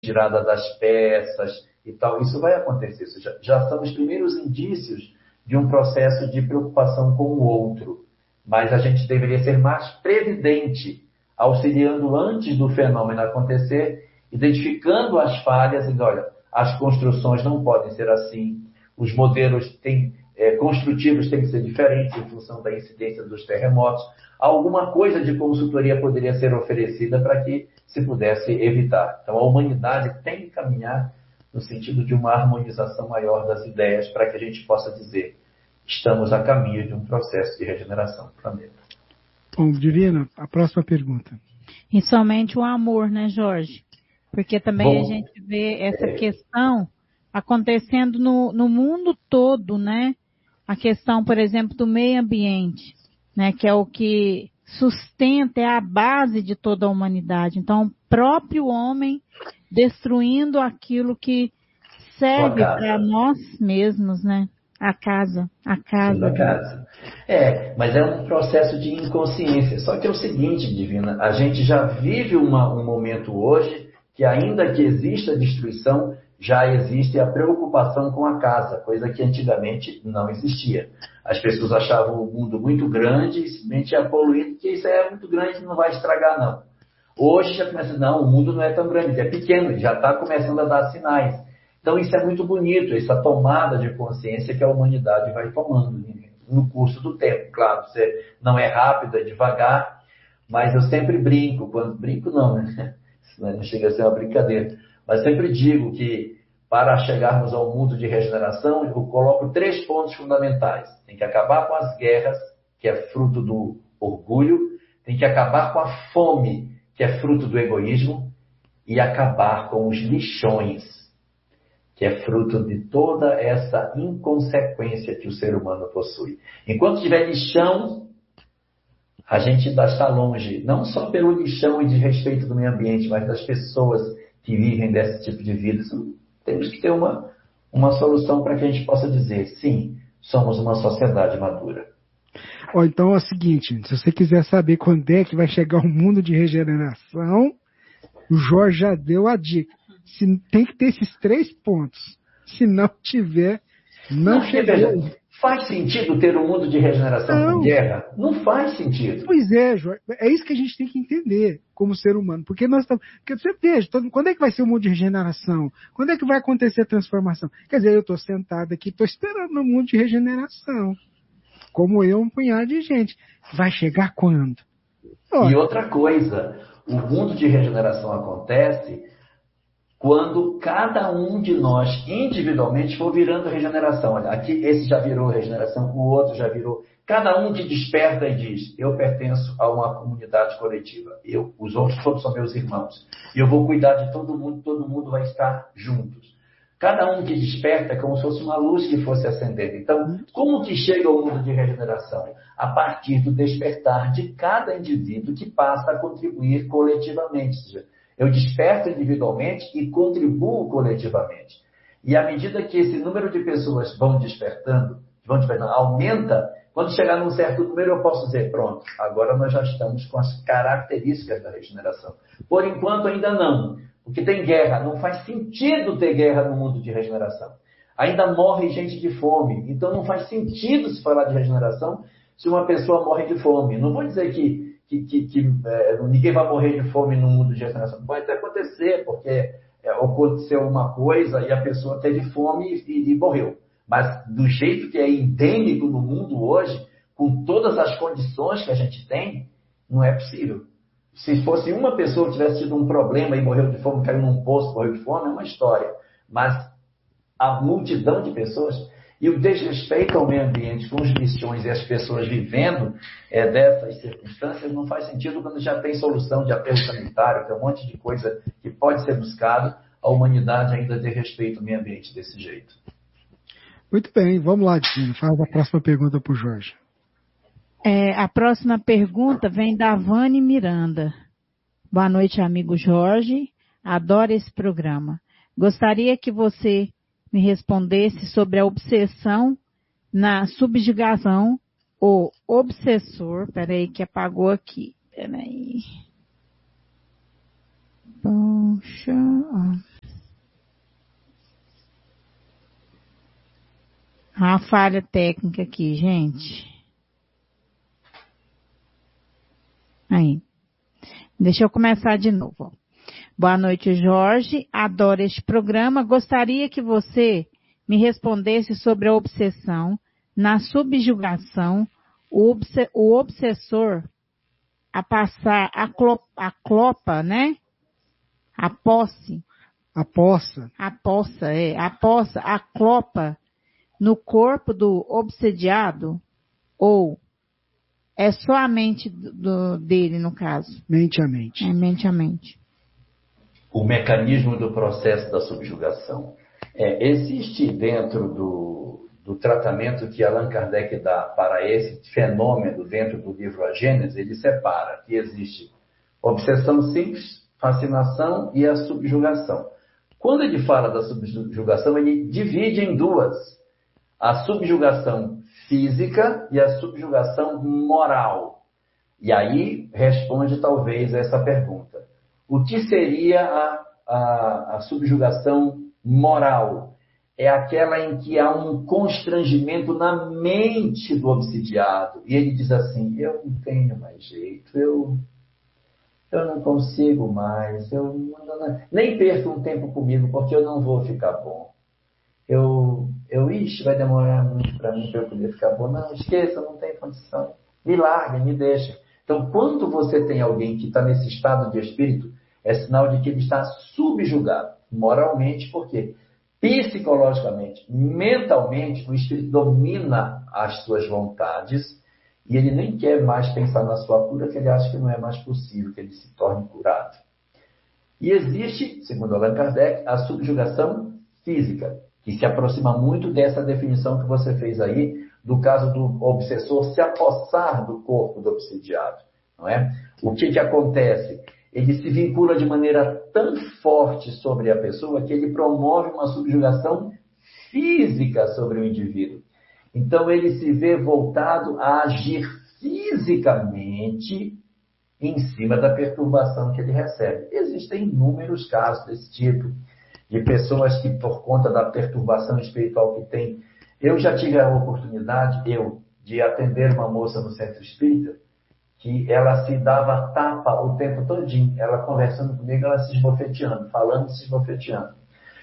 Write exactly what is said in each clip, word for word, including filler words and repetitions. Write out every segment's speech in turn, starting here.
retirada das peças e tal. Isso vai acontecer. Isso já, já são os primeiros indícios de um processo de preocupação com o outro. Mas a gente deveria ser mais previdente, auxiliando antes do fenômeno acontecer, identificando as falhas e, olha, as construções não podem ser assim, os modelos têm, é, construtivos têm que ser diferentes em função da incidência dos terremotos. Alguma coisa de consultoria poderia ser oferecida para que se pudesse evitar. Então, a humanidade tem que caminhar no sentido de uma harmonização maior das ideias para que a gente possa dizer estamos a caminho de um processo de regeneração do planeta. Bom, Divina, a próxima pergunta. E somente o amor, né, Jorge? Porque também Bom, a gente vê essa é... questão acontecendo no, no mundo todo, né? A questão, por exemplo, do meio ambiente, né? Que é o que sustenta, é a base de toda a humanidade. Então, o próprio homem destruindo aquilo que serve para nós mesmos, né? A casa, a casa. A casa. É, mas é um processo de inconsciência. Só que é o seguinte, Divina, a gente já vive uma, um momento hoje que ainda que exista destruição, já existe a preocupação com a casa, coisa que antigamente não existia. As pessoas achavam o mundo muito grande e simplesmente ia poluir, porque isso é muito grande, não vai estragar, não. Hoje já começa, não, o mundo não é tão grande, é pequeno, já está começando a dar sinais. Então isso é muito bonito, essa tomada de consciência que a humanidade vai tomando no curso do tempo. Claro, você não é rápido, é devagar, mas eu sempre brinco, quando brinco não, né? Não chega a ser uma brincadeira, mas sempre digo que para chegarmos ao mundo de regeneração, eu coloco três pontos fundamentais. Tem que acabar com as guerras, que é fruto do orgulho, tem que acabar com a fome, que é fruto do egoísmo, e acabar com os lixões, que é fruto de toda essa inconsequência que o ser humano possui. Enquanto tiver lixão, a gente ainda está longe, não só pelo lixão e de respeito do meio ambiente, mas das pessoas que vivem desse tipo de vida. Temos que ter uma, uma solução para que a gente possa dizer, sim, somos uma sociedade madura. Oh, então é o seguinte, se você quiser saber quando é que vai chegar o mundo de regeneração, o Jorge já deu a dica. Se, tem que ter esses três pontos. Se não tiver, não, não chegou. Veja, faz sentido ter um mundo de regeneração não. com guerra? Não faz sentido. Pois é, Jorge. É isso que a gente tem que entender como ser humano. Porque nós estamos... Porque você veja, quando é que vai ser o mundo de regeneração? Quando é que vai acontecer a transformação? Quer dizer, eu estou sentado aqui, estou esperando o mundo de regeneração. Como eu, um punhado de gente. Vai chegar quando? Olha, e outra coisa, o mundo de regeneração acontece quando cada um de nós individualmente for virando regeneração. Olha, aqui esse já virou regeneração, o outro já virou. Cada um que desperta e diz, eu pertenço a uma comunidade coletiva. Eu, os outros todos são meus irmãos. E eu vou cuidar de todo mundo, todo mundo vai estar juntos. Cada um que desperta é como se fosse uma luz que fosse acendendo. Então, como que chega ao mundo de regeneração? A partir do despertar de cada indivíduo que passa a contribuir coletivamente. Ou seja, eu desperto individualmente e contribuo coletivamente. E à medida que esse número de pessoas vão despertando, vão despertando, aumenta, quando chegar num certo número eu posso dizer, pronto, agora nós já estamos com as características da regeneração. Por enquanto ainda não, porque tem guerra, não faz sentido ter guerra no mundo de regeneração. Ainda morre gente de fome, então não faz sentido se falar de regeneração se uma pessoa morre de fome. Não vou dizer que que, que, que é, ninguém vai morrer de fome no mundo de regeneração. Pode até acontecer, porque é, aconteceu uma coisa e a pessoa teve fome e, e, e morreu. Mas do jeito que é endêmico no mundo hoje, com todas as condições que a gente tem, não é possível. Se fosse uma pessoa que tivesse tido um problema e morreu de fome, caiu num poço, morreu de fome, é uma história. Mas a multidão de pessoas... E o desrespeito ao meio ambiente com as lixões e as pessoas vivendo é, dessas circunstâncias não faz sentido quando já tem solução de aterro sanitário, que é um monte de coisa que pode ser buscado, a humanidade ainda ter respeito ao meio ambiente desse jeito. Muito bem, vamos lá, Divina. Faz a próxima pergunta para o Jorge. É, a próxima pergunta vem da Vani Miranda. Boa noite, amigo Jorge. Adoro esse programa. Gostaria que você me respondesse sobre a obsessão na subjugação, o obsessor, peraí que apagou aqui, peraí, poxa, A falha técnica aqui, gente. Aí. Deixa eu começar de novo. Ó. Boa noite, Jorge. Adoro este programa. Gostaria que você me respondesse sobre a obsessão. Na subjugação, o, obse- o obsessor a passar a, clo- a clopa, né? A posse. A poça. A poça, é. A poça, a clopa no corpo do obsediado? Ou é só a mente do, do- dele, no caso? Mente a mente. É mente a mente. O mecanismo do processo da subjugação. É, existe dentro do, do tratamento que Allan Kardec dá para esse fenômeno dentro do livro A Gênese, ele separa que existe obsessão simples, fascinação e a subjugação. Quando ele fala da subjugação, ele divide em duas. A subjugação física e a subjugação moral. E aí responde talvez essa pergunta. O que seria a, a, a subjugação moral? É aquela em que há um constrangimento na mente do obsidiado. E ele diz assim, eu não tenho mais jeito, eu, eu não consigo mais, eu não, nem perco um tempo comigo, porque eu não vou ficar bom. Eu, eu ixi, vai demorar muito para mim para eu poder ficar bom. Não, esqueça, não tem condição. Me larga, me deixa. Então, quando você tem alguém que está nesse estado de espírito, é sinal de que ele está subjugado. Moralmente, por quê? Psicologicamente, mentalmente, o espírito domina as suas vontades e ele nem quer mais pensar na sua cura, que ele acha que não é mais possível que ele se torne curado. E existe, segundo Allan Kardec, a subjugação física, que se aproxima muito dessa definição que você fez aí, do caso do obsessor se apossar do corpo do obsidiado. Não é? O que, que acontece? Ele se vincula de maneira tão forte sobre a pessoa que ele promove uma subjugação física sobre o indivíduo. Então ele se vê voltado a agir fisicamente em cima da perturbação que ele recebe. Existem inúmeros casos desse tipo, de pessoas que por conta da perturbação espiritual que tem. Eu já tive a oportunidade, eu, de atender uma moça no centro espírita, que ela se dava tapa o tempo todinho, ela conversando comigo, ela se esbofeteando, falando e se esbofeteando.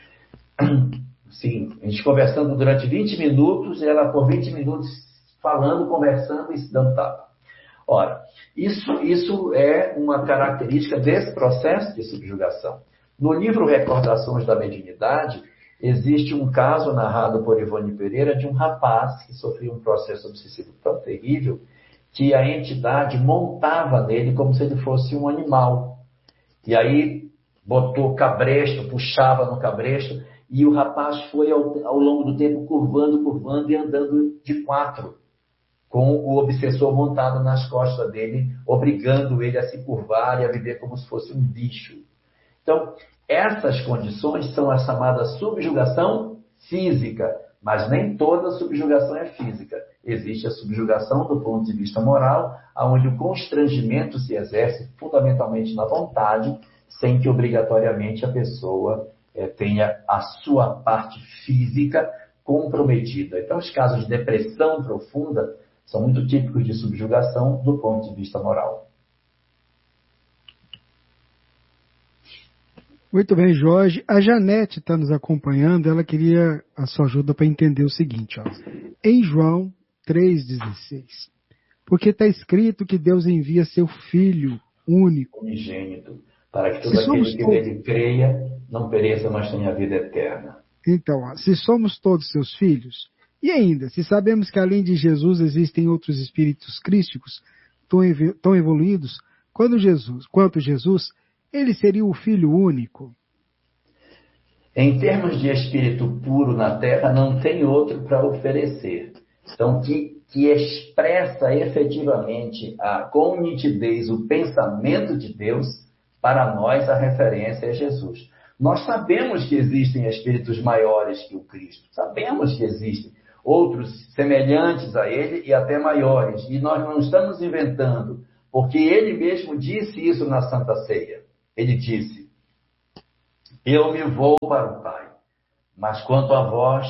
Sim, a gente conversando durante vinte minutos, e ela por vinte minutos falando, conversando e se dando tapa. Ora, isso, isso é uma característica desse processo de subjugação. No livro Recordações da Mediunidade, existe um caso narrado por Ivone Pereira de um rapaz que sofreu um processo obsessivo tão terrível que a entidade montava nele como se ele fosse um animal. E aí botou cabresto, puxava no cabresto, e o rapaz foi ao, ao longo do tempo curvando, curvando e andando de quatro, com o obsessor montado nas costas dele, obrigando ele a se curvar e a viver como se fosse um bicho. Então, essas condições são a chamada subjugação física, mas nem toda subjugação é física. Existe a subjugação do ponto de vista moral, onde o constrangimento se exerce fundamentalmente na vontade, sem que obrigatoriamente a pessoa eh, tenha a sua parte física comprometida. Então, os casos de depressão profunda são muito típicos de subjugação do ponto de vista moral. Muito bem, Jorge. A Janete está nos acompanhando, ela queria a sua ajuda para entender o seguinte. Ó. Em João três dezesseis, porque está escrito que Deus envia seu Filho único, unigênito, para que todo aquele que nele creia não pereça, mas tenha vida eterna. Então, ó, se somos todos seus filhos, e ainda, se sabemos que além de Jesus existem outros espíritos crísticos tão, ev tão evoluídos, quando Jesus, quanto Jesus, ele seria o Filho único? Em termos de espírito puro na Terra, não tem outro para oferecer. Então, que, que expressa efetivamente a, com nitidez o pensamento de Deus, para nós a referência é Jesus. Nós sabemos que existem espíritos maiores que o Cristo. Sabemos que existem outros semelhantes a ele e até maiores. E nós não estamos inventando, porque ele mesmo disse isso na Santa Ceia. Ele disse, eu me vou para o Pai, mas quanto a vós,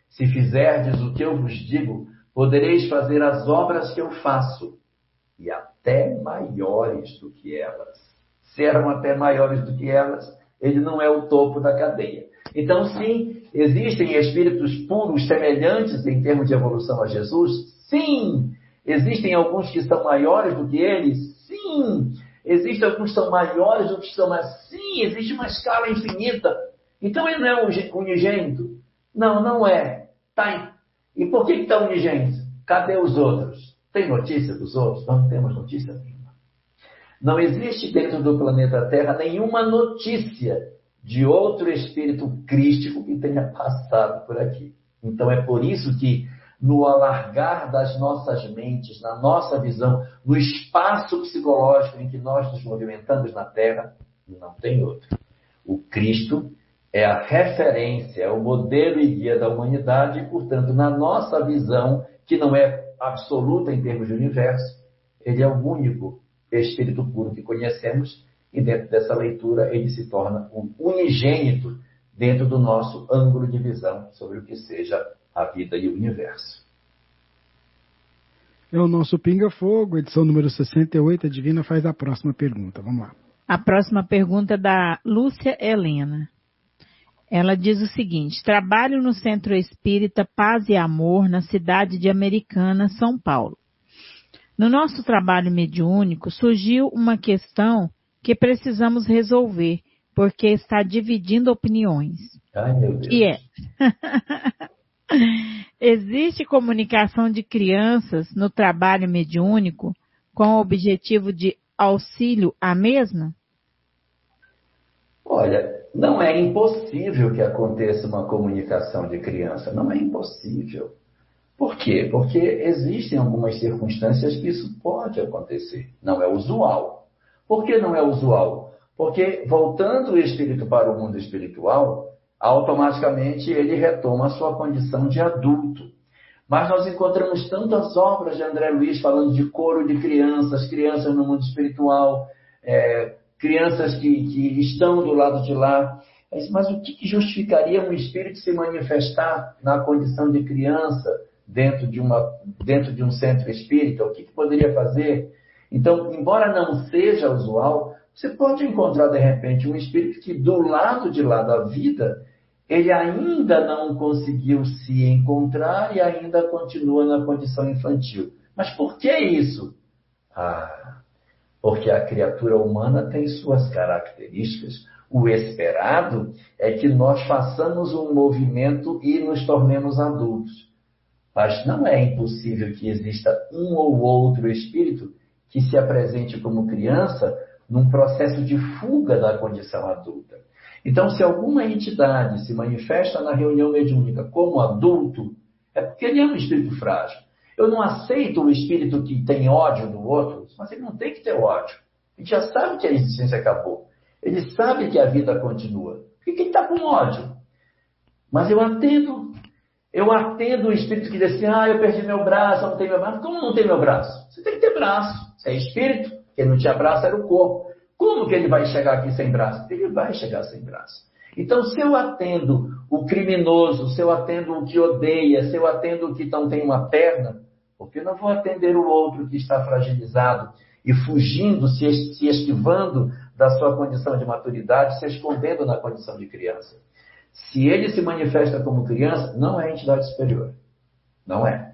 Se fizerdes o que eu vos digo, podereis fazer as obras que eu faço, e até maiores do que elas. Se eram até maiores do que elas, ele não é o topo da cadeia. Então, sim, existem espíritos puros semelhantes em termos de evolução a Jesus? Sim! Existem alguns que são maiores do que eles? Sim! Existem alguns que são maiores do que são, mas sim, existe uma escala infinita. Então, ele não é unigênito? Não, não é. Tá. E por que está unigênito? Cadê os outros? Tem notícia dos outros? Nós não temos notícia nenhuma. Não existe dentro do planeta Terra nenhuma notícia de outro espírito crístico que tenha passado por aqui. Então é por isso que no alargar das nossas mentes, na nossa visão, no espaço psicológico em que nós nos movimentamos na Terra, não tem outro. O Cristo é a referência, é o modelo e guia da humanidade, e, portanto, na nossa visão, que não é absoluta em termos de universo, ele é o único espírito puro que conhecemos, e dentro dessa leitura ele se torna um unigênito dentro do nosso ângulo de visão sobre o que seja a vida e o universo. É o nosso Pinga Fogo, edição número sessenta e oito. A Divina faz a próxima pergunta. Vamos lá. A próxima pergunta é da Lúcia Helena. Ela diz o seguinte: trabalho no Centro Espírita Paz e Amor, na cidade de Americana, São Paulo. No nosso trabalho mediúnico, surgiu uma questão que precisamos resolver, porque está dividindo opiniões. Ai, meu Deus. Que é... Existe comunicação de crianças no trabalho mediúnico com o objetivo de auxílio à mesma? Olha, não é impossível que aconteça uma comunicação de criança. Não é impossível. Por quê? Porque existem algumas circunstâncias que isso pode acontecer. Não é usual. Por que não é usual? Porque, voltando o espírito para o mundo espiritual, automaticamente ele retoma a sua condição de adulto. Mas nós encontramos tantas obras de André Luiz falando de coro de crianças, crianças no mundo espiritual, é, crianças que, que estão do lado de lá. Mas o que justificaria um espírito se manifestar na condição de criança dentro de, uma, dentro de um centro espírita? O que, que poderia fazer? Então, embora não seja usual, você pode encontrar, de repente, um espírito que do lado de lá da vida, ele ainda não conseguiu se encontrar e ainda continua na condição infantil. Mas por que isso? Ah, porque a criatura humana tem suas características. O esperado é que nós façamos um movimento e nos tornemos adultos. Mas não é impossível que exista um ou outro espírito que se apresente como criança num processo de fuga da condição adulta. Então, se alguma entidade se manifesta na reunião mediúnica como adulto, é porque ele é um espírito frágil. Eu não aceito o espírito que tem ódio do outro, mas ele não tem que ter ódio. Ele já sabe que a existência acabou. Ele sabe que a vida continua. Por que ele está com ódio? Mas eu atendo, eu atendo o espírito que diz assim, ah, eu perdi meu braço, eu não tenho meu braço. Como não tem meu braço? Você tem que ter braço. Você é espírito, quem não tinha braço era o corpo. Como que ele vai chegar aqui sem braço? Ele vai chegar sem braço. Então, se eu atendo o criminoso, se eu atendo o que odeia, se eu atendo o que não tem uma perna, por que não vou atender o outro que está fragilizado e fugindo, se, se esquivando da sua condição de maturidade, se escondendo na condição de criança? Se ele se manifesta como criança, não é entidade superior. Não é.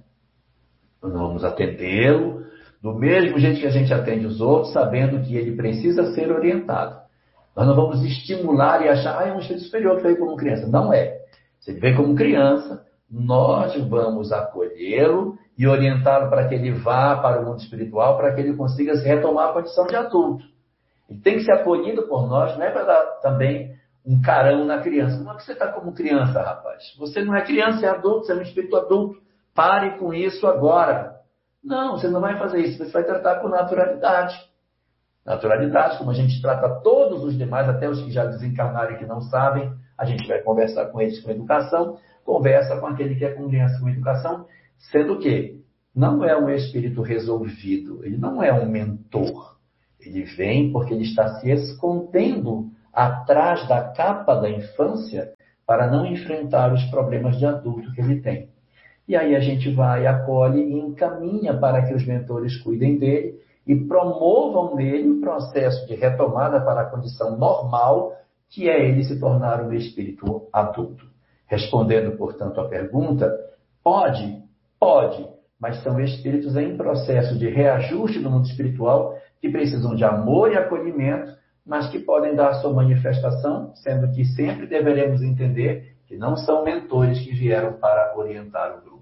Nós vamos atendê-lo do mesmo jeito que a gente atende os outros, sabendo que ele precisa ser orientado. Nós não vamos estimular e achar, ah, é um espírito superior que veio como criança. Não é. Se ele veio como criança, nós vamos acolhê-lo e orientá-lo para que ele vá para o mundo espiritual, para que ele consiga se retomar a condição de adulto. Ele tem que ser acolhido por nós, não é para dar também um carão na criança. Como é que você está como criança, rapaz? Você não é criança, é adulto, você é um espírito adulto. Pare com isso agora. Não, você não vai fazer isso, você vai tratar com naturalidade. Naturalidade, como a gente trata todos os demais, até os que já desencarnaram e que não sabem, a gente vai conversar com eles com educação, conversa com aquele que é com criança com educação, sendo que não é um espírito resolvido, ele não é um mentor. Ele vem porque ele está se escondendo atrás da capa da infância para não enfrentar os problemas de adulto que ele tem. E aí a gente vai, acolhe e encaminha para que os mentores cuidem dele e promovam nele o processo de retomada para a condição normal, que é ele se tornar um espírito adulto. Respondendo, portanto, à pergunta, pode, pode, mas são espíritos em processo de reajuste no mundo espiritual que precisam de amor e acolhimento, mas que podem dar sua manifestação, sendo que sempre deveremos entender que não são mentores que vieram para orientar o grupo.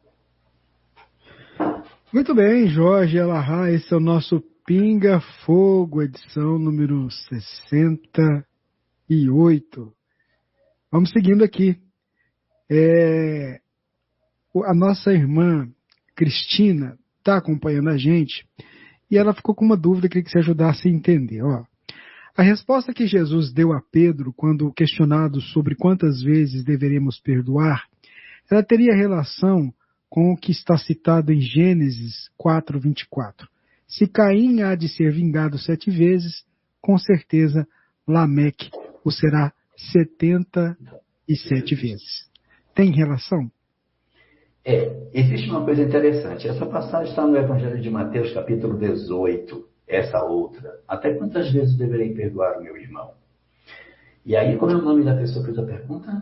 Muito bem, Jorge Elahá, esse é o nosso Pinga Fogo, edição número sessenta e oito. Vamos seguindo aqui. É, a nossa irmã Cristina está acompanhando a gente e ela ficou com uma dúvida, queria que você ajudasse a entender. Ó, a resposta que Jesus deu a Pedro quando questionado sobre quantas vezes deveríamos perdoar, ela teria relação com o que está citado em Gênesis quatro, vinte e quatro. Se Caim há de ser vingado sete vezes, com certeza Lameque o será setenta e sete vezes. Tem relação? É, existe uma coisa interessante. Essa passagem está no Evangelho de Mateus, capítulo dezoito. Essa outra. Até quantas vezes deverei perdoar o meu irmão? E aí, qual é o nome da pessoa que fez a pergunta?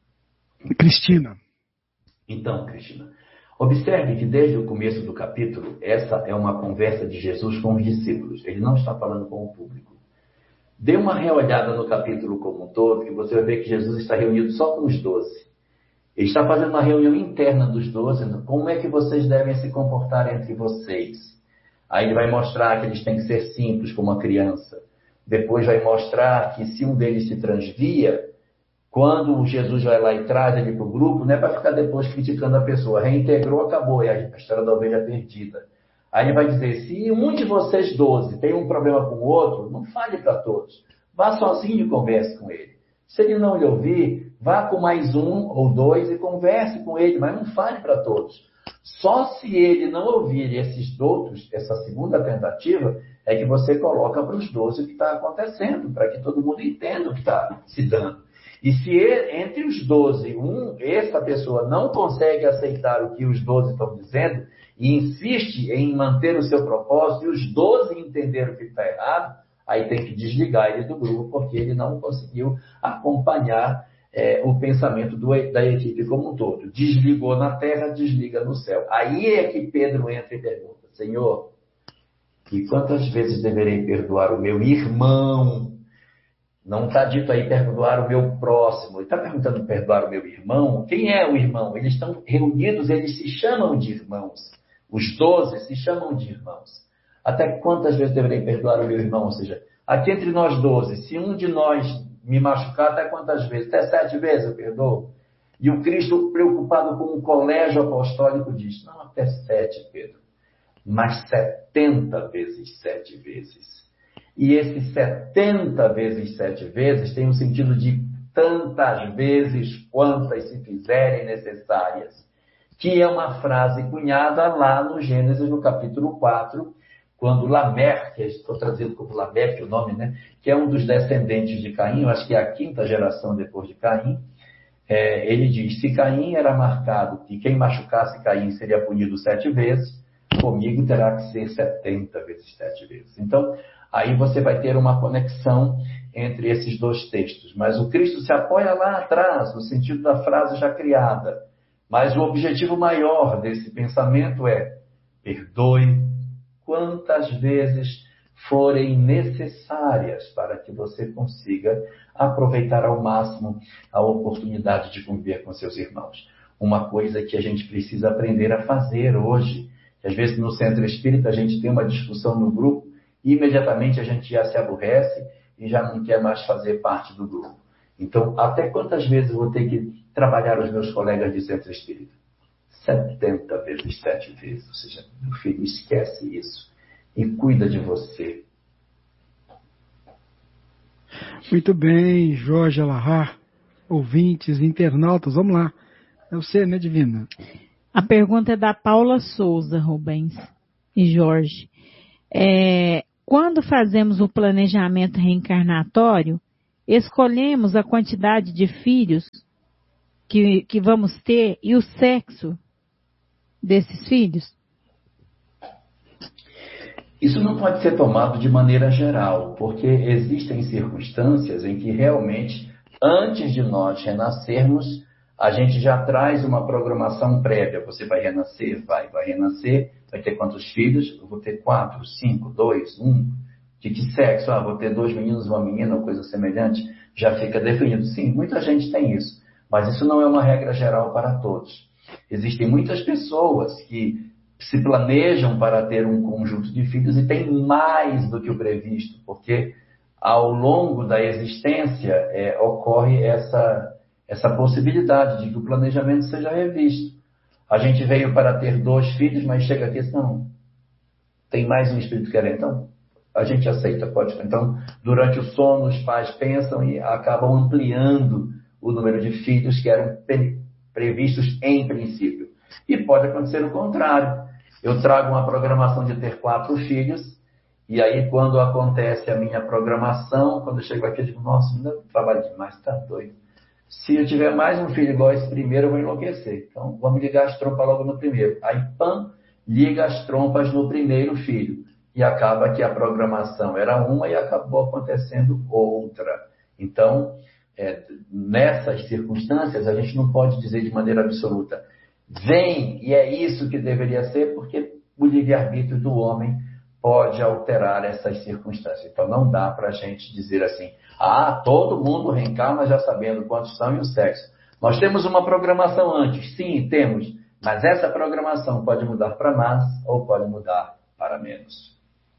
Cristina. Então, Cristina, observe que desde o começo do capítulo, essa é uma conversa de Jesus com os discípulos. Ele não está falando com o público. Dê uma reolhada no capítulo como um todo, que você vai ver que Jesus está reunido só com os doze. Ele está fazendo uma reunião interna dos doze, como é que vocês devem se comportar entre vocês. Aí ele vai mostrar que eles têm que ser simples como uma criança. Depois vai mostrar que se um deles se transvia, quando Jesus vai lá e traz ele para o grupo, não é para ficar depois criticando a pessoa. Reintegrou, acabou, é a história da ovelha perdida. Aí ele vai dizer, se um de vocês doze tem um problema com o outro, não fale para todos. Vá sozinho e converse com ele. Se ele não lhe ouvir, vá com mais um ou dois e converse com ele, mas não fale para todos. Só se ele não ouvir esses outros, essa segunda tentativa, é que você coloca para os doze o que está acontecendo, para que todo mundo entenda o que está se dando. E se ele, entre os doze, um, essa pessoa não consegue aceitar o que os doze estão dizendo e insiste em manter o seu propósito e os doze entenderam que está errado, aí tem que desligar ele do grupo porque ele não conseguiu acompanhar é, o pensamento do, da equipe como um todo. Desligou na terra, desliga no céu. Aí é que Pedro entra e pergunta, Senhor, e quantas vezes deverei perdoar o meu irmão? Não está dito aí perdoar o meu próximo. Ele está perguntando perdoar o meu irmão. Quem é o irmão? Eles estão reunidos, eles se chamam de irmãos. Os doze se chamam de irmãos. Até quantas vezes deverei perdoar o meu irmão? Ou seja, aqui entre nós doze, se um de nós me machucar, até quantas vezes? Até sete vezes eu perdoo? E o Cristo, preocupado com o colégio apostólico, diz, não até sete, Pedro, mas setenta vezes sete vezes. E esses setenta vezes sete vezes tem o sentido de tantas vezes quantas se fizerem necessárias, que é uma frase cunhada lá no Gênesis, no capítulo quatro, quando Lameque, que estou traduzindo como Lameque o nome, né, que é um dos descendentes de Caim, eu acho que é a quinta geração depois de Caim, é, ele diz, se Caim era marcado, que quem machucasse Caim seria punido sete vezes, comigo terá que ser setenta vezes sete vezes. Então, aí você vai ter uma conexão entre esses dois textos. Mas o Cristo se apoia lá atrás, no sentido da frase já criada. Mas o objetivo maior desse pensamento é, perdoe quantas vezes forem necessárias para que você consiga aproveitar ao máximo a oportunidade de conviver com seus irmãos. Uma coisa que a gente precisa aprender a fazer hoje, que às vezes no centro espírita a gente tem uma discussão no grupo, e imediatamente a gente já se aborrece e já não quer mais fazer parte do grupo. Então, até quantas vezes eu vou ter que trabalhar os meus colegas de centro espírita? setenta vezes sete vezes. Ou seja, meu filho, esquece isso e cuida de você. Muito bem, Jorge Elahá, ouvintes, internautas, vamos lá. É você, né, Divina? A pergunta é da Paula Souza, Rubens e Jorge. É, quando fazemos o planejamento reencarnatório, escolhemos a quantidade de filhos que, que vamos ter e o sexo desses filhos? Isso não pode ser tomado de maneira geral, porque existem circunstâncias em que realmente, antes de nós renascermos, a gente já traz uma programação prévia. Você vai renascer? Vai. Vai renascer? Vai ter quantos filhos? Eu vou ter quatro, cinco, dois, um. De que sexo? Ah, vou ter dois meninos, uma menina, ou coisa semelhante. Já fica definido. Sim, muita gente tem isso. Mas isso não é uma regra geral para todos. Existem muitas pessoas que se planejam para ter um conjunto de filhos e tem mais do que o previsto, porque ao longo da existência é, ocorre essa, essa possibilidade de que o planejamento seja revisto. A gente veio para ter dois filhos, mas chega aqui e não, tem mais um espírito querendo, então a gente aceita, pode. Então, durante o sono, os pais pensam e acabam ampliando o número de filhos que eram previstos em princípio. E pode acontecer o contrário. Eu trago uma programação de ter quatro filhos, e aí quando acontece a minha programação, quando eu chego aqui, eu digo, nossa, não trabalho demais, tá doido. Se eu tiver mais um filho igual esse primeiro, eu vou enlouquecer. Então, vamos ligar as trompas logo no primeiro. Aí, pam, liga as trompas no primeiro filho. E acaba que a programação era uma e acabou acontecendo outra. Então, é, nessas circunstâncias, a gente não pode dizer de maneira absoluta, vem, e é isso que deveria ser, porque o livre-arbítrio do homem pode alterar essas circunstâncias. Então, não dá para a gente dizer assim, ah, todo mundo reencarna já sabendo quantos são e o sexo. Nós temos uma programação antes, sim, temos, mas essa programação pode mudar para mais ou pode mudar para menos.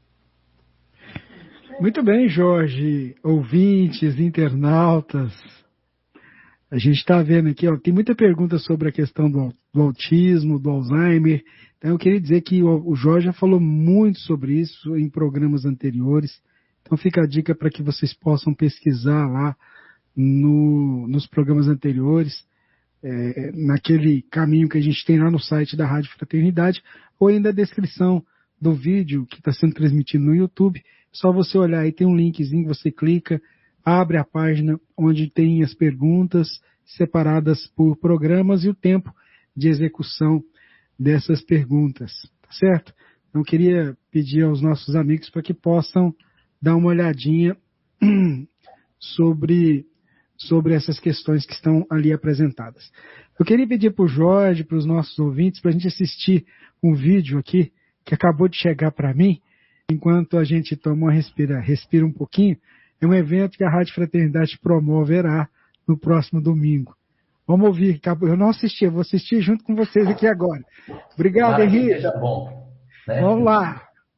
Muito bem, Jorge, ouvintes, internautas. A gente está vendo aqui, ó, tem muita pergunta sobre a questão do, do autismo, do Alzheimer. Então, eu queria dizer que o, o Jorge já falou muito sobre isso em programas anteriores. Então, fica a dica para que vocês possam pesquisar lá no, nos programas anteriores, é, naquele caminho que a gente tem lá no site da Rádio Fraternidade, ou ainda a descrição do vídeo que está sendo transmitido no YouTube. Só você olhar aí, tem um linkzinho, você clica, abre a página onde tem as perguntas separadas por programas e o tempo de execução dessas perguntas, tá certo? Então, eu queria pedir aos nossos amigos para que possam dar uma olhadinha sobre, sobre essas questões que estão ali apresentadas. Eu queria pedir para o Jorge, para os nossos ouvintes, para a gente assistir um vídeo aqui que acabou de chegar para mim, enquanto a gente toma uma respira, respira um pouquinho. É um evento que a Rádio Fraternidade promoverá no próximo domingo. Vamos ouvir. Eu não assisti, eu vou assistir junto com vocês aqui agora. Obrigado, Mara, Henrique. Seja bom, né? Vamos lá.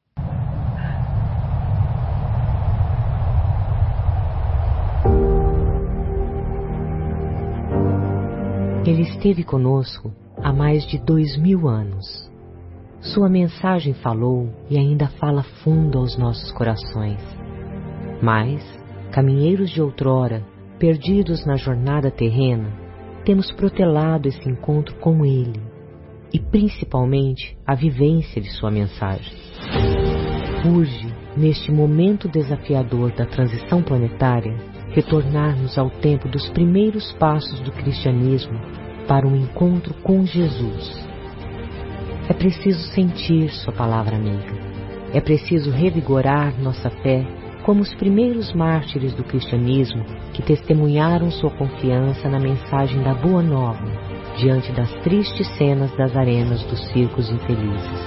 Ele esteve conosco há mais de dois mil anos. Sua mensagem falou e ainda fala fundo aos nossos corações. Mas, caminheiros de outrora, perdidos na jornada terrena, temos protelado esse encontro com Ele e, principalmente, a vivência de sua mensagem. Urge, neste momento desafiador da transição planetária, retornarmos ao tempo dos primeiros passos do cristianismo para um encontro com Jesus. É preciso sentir sua palavra amiga. É preciso revigorar nossa fé como os primeiros mártires do cristianismo que testemunharam sua confiança na mensagem da Boa Nova diante das tristes cenas das arenas dos circos infelizes.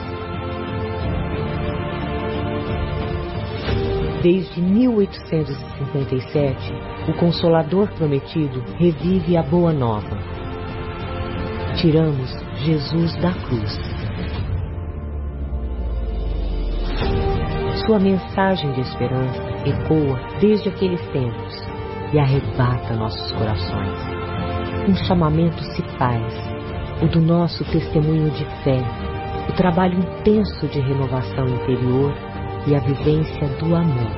Desde mil oitocentos e cinquenta e sete, o Consolador Prometido revive a Boa Nova. Tiramos Jesus da cruz. Sua mensagem de esperança ecoa desde aqueles tempos e arrebata nossos corações. Um chamamento se faz, o do nosso testemunho de fé, o trabalho intenso de renovação interior e a vivência do amor.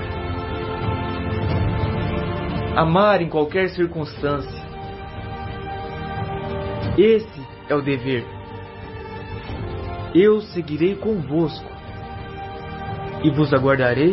Amar em qualquer circunstância. Esse é o dever. Eu seguirei convosco e vos aguardarei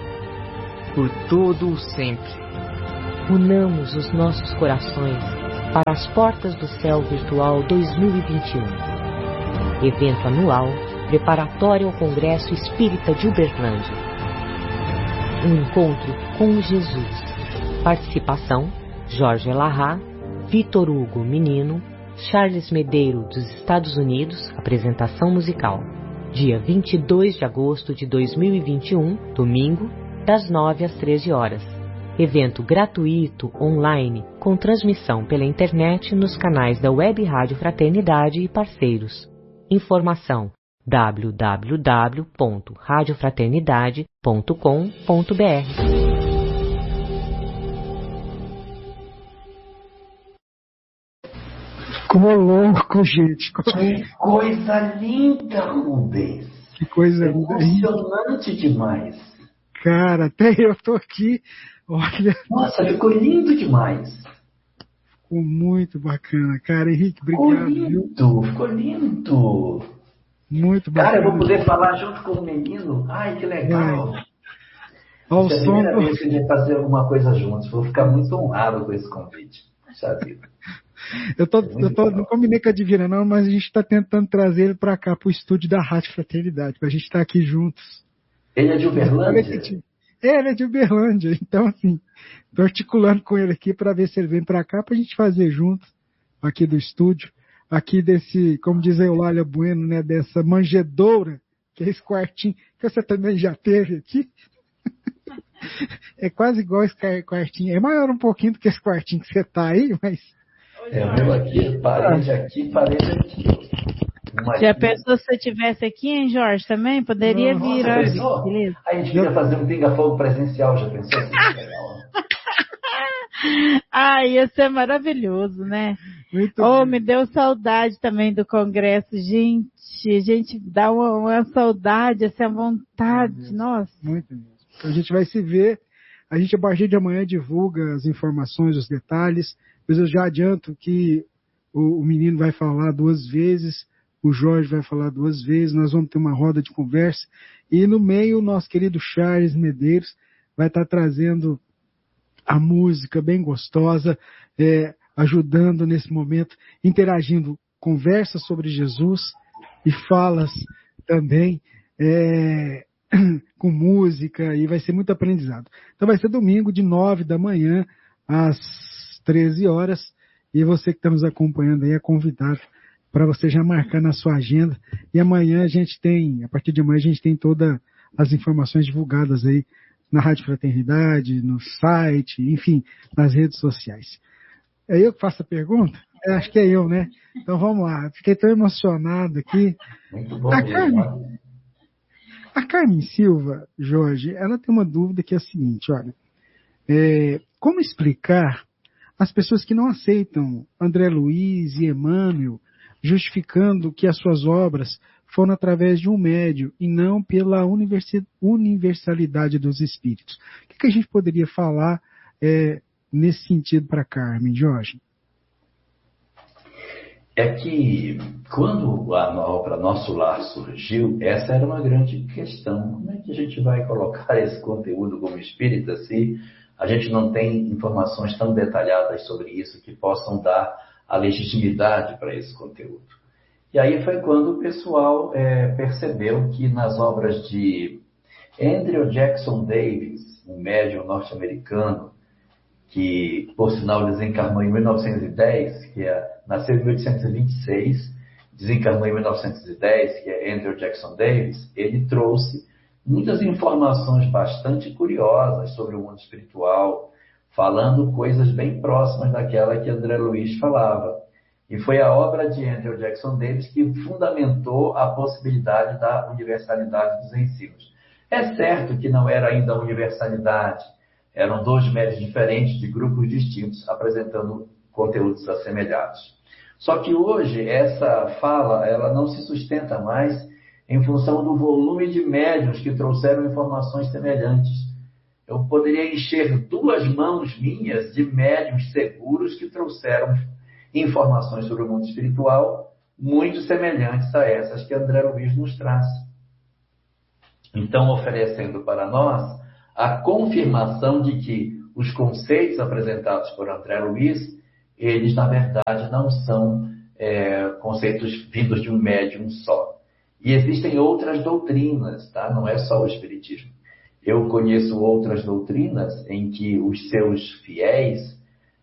por todo o sempre. Unamos os nossos corações para as Portas do Céu Virtual dois mil e vinte e um. Evento anual preparatório ao Congresso Espírita de Uberlândia. Um encontro com Jesus. Participação: Jorge Elahá, Vitor Hugo Menino, Charles Medeiro dos Estados Unidos, apresentação musical. Dia vinte e dois de agosto de dois mil e vinte e um, domingo, das nove às treze horas. Evento gratuito online com transmissão pela internet nos canais da Web Rádio Fraternidade e parceiros. Informação: w w w ponto rádio fraternidade ponto com ponto b r. Como louco, gente. Que coisa linda, Rubens. Que coisa linda. Emocionante demais. Cara, até eu tô aqui. Olha. Nossa, ficou lindo demais. Ficou muito bacana, cara. Henrique, obrigado. Ficou lindo, viu? Ficou lindo. Muito bacana. Cara, eu vou poder falar junto com o menino. Ai, que legal. Vai. Ao é a som primeira do... vez que a gente vai fazer alguma coisa juntos. Vou ficar muito honrado com esse convite. Já viu? Eu, tô, é eu tô, não combinei com a Divina, não, mas a gente está tentando trazer ele para cá, para o estúdio da Rádio Fraternidade, para a gente estar tá aqui juntos. Ele é de Uberlândia? É, ele é de Uberlândia. Então, assim, estou articulando com ele aqui para ver se ele vem para cá, para a gente fazer junto, aqui do estúdio, aqui desse, como diz a Eulália Bueno, né, dessa manjedoura, que é esse quartinho, que você também já teve aqui. É quase igual esse quartinho. É maior um pouquinho do que esse quartinho que você está aí, mas... É o meu aqui, parede aqui, parede aqui. Uma Já aqui. pensou se você estivesse aqui, hein, Jorge, também? Poderia Nossa, vir. Olha, Beleza. aí a gente podia fazer um pinga-fogo presencial, já pensou? Que legal. Ah, ia ser maravilhoso, né? Muito Oh, bem. me deu saudade também do congresso, gente. A gente dá uma, uma saudade, essa vontade, Muito nossa. Muito mesmo. Então a gente vai se ver. A gente, a partir de amanhã, divulga as informações, os detalhes. Mas eu já adianto que o, o menino vai falar duas vezes, o Jorge vai falar duas vezes, nós vamos ter uma roda de conversa. E no meio, o nosso querido Charles Medeiros vai estar trazendo a música bem gostosa, é, ajudando nesse momento, interagindo, conversas sobre Jesus e falas também, é, com música, e vai ser muito aprendizado. Então vai ser domingo, de nove da manhã às treze horas, e você que está nos acompanhando aí é convidado para você já marcar na sua agenda. E amanhã a gente tem, a partir de amanhã a gente tem todas as informações divulgadas aí na Rádio Fraternidade, no site, enfim, nas redes sociais. É eu que faço a pergunta? Eu acho que é eu, né? Então vamos lá. Fiquei tão emocionado aqui. Muito bom A mesmo. Carmen, a Carmen Silva, Jorge, ela tem uma dúvida que é a seguinte, olha, é, como explicar as pessoas que não aceitam André Luiz e Emmanuel, justificando que as suas obras foram através de um médium e não pela universalidade dos espíritos? O que, que a gente poderia falar é, nesse sentido para Carmen, Jorge? É que quando a obra Nosso Lar surgiu, essa era uma grande questão. Como é que a gente vai colocar esse conteúdo como espírita se a gente não tem informações tão detalhadas sobre isso que possam dar a legitimidade para esse conteúdo? E aí foi quando o pessoal é, percebeu que nas obras de Andrew Jackson Davis, um médium norte-americano, que, por sinal, desencarnou em mil novecentos e dez, que é, nasceu em mil oitocentos e vinte e seis, desencarnou em mil novecentos e dez, que é Andrew Jackson Davis, ele trouxe muitas informações bastante curiosas sobre o mundo espiritual, falando coisas bem próximas daquela que André Luiz falava. E foi a obra de Andrew Jackson Davis que fundamentou a possibilidade da universalidade dos ensinos. É certo que não era ainda a universalidade, eram dois médios diferentes de grupos distintos, apresentando conteúdos assemelhados. Só que hoje essa fala ela não se sustenta mais em função do volume de médiuns que trouxeram informações semelhantes. Eu poderia encher duas mãos minhas de médiuns seguros que trouxeram informações sobre o mundo espiritual muito semelhantes a essas que André Luiz nos traz. Então, oferecendo para nós a confirmação de que os conceitos apresentados por André Luiz eles, na verdade, não são é, conceitos vindos de um médium só. E existem outras doutrinas, tá? Não é só o Espiritismo. Eu conheço outras doutrinas em que os seus fiéis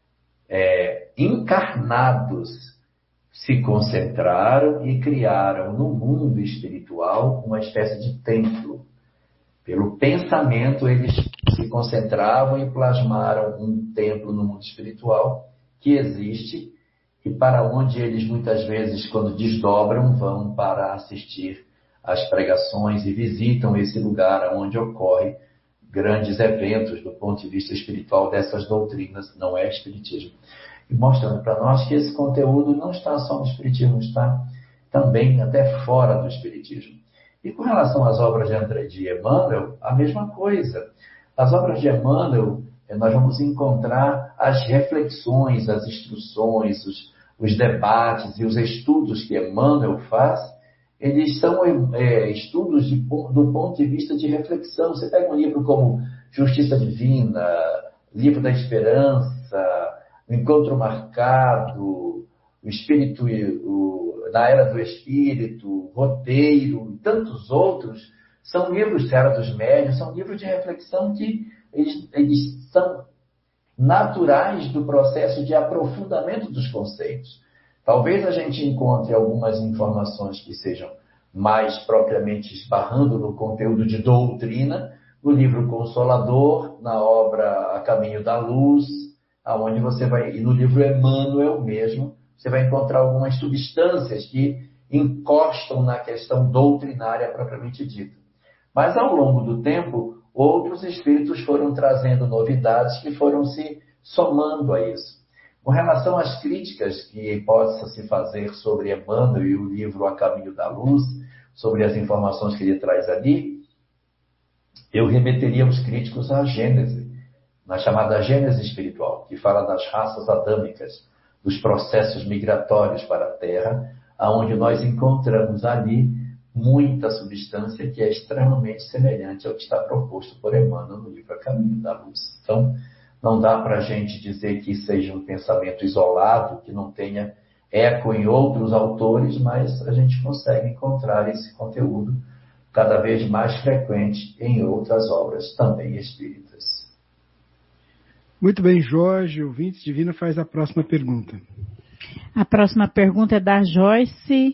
é, encarnados se concentraram e criaram no mundo espiritual uma espécie de templo. Pelo pensamento, eles se concentravam e plasmaram um templo no mundo espiritual que existe e para onde eles muitas vezes, quando desdobram, vão para assistir às pregações e visitam esse lugar onde ocorrem grandes eventos do ponto de vista espiritual dessas doutrinas, não é espiritismo. E mostrando para nós que esse conteúdo não está só no espiritismo, está também até fora do espiritismo. E com relação às obras de André de Emmanuel, a mesma coisa. As obras de Emmanuel, nós vamos encontrar as reflexões, as instruções, os, os debates e os estudos que Emmanuel faz, eles são é, estudos de, do ponto de vista de reflexão. Você pega um livro como Justiça Divina, Livro da Esperança, O Encontro Marcado, O Espírito, o, Na Era do Espírito, Roteiro, e tantos outros, são livros de Era dos Médiuns, são livros de reflexão que eles, eles são naturais do processo de aprofundamento dos conceitos. Talvez a gente encontre algumas informações que sejam mais propriamente esbarrando no conteúdo de doutrina, no livro Consolador, na obra A Caminho da Luz, aonde você vai, e no livro Emmanuel mesmo, você vai encontrar algumas substâncias que encostam na questão doutrinária propriamente dita. Mas ao longo do tempo, outros espíritos foram trazendo novidades que foram se somando a isso. Com relação às críticas que possa se fazer sobre Emmanuel e o livro A Caminho da Luz, sobre as informações que ele traz ali, eu remeteria os críticos à Gênese, na chamada Gênese espiritual, que fala das raças adâmicas, dos processos migratórios para a Terra, aonde nós encontramos ali muita substância que é extremamente semelhante ao que está proposto por Emmanuel no livro A Caminho da Luz. Então, não dá para a gente dizer que seja um pensamento isolado, que não tenha eco em outros autores, mas a gente consegue encontrar esse conteúdo cada vez mais frequente em outras obras também espíritas. Muito bem, Jorge, o Ouvinte Divino faz a próxima pergunta. A próxima pergunta é da Joyce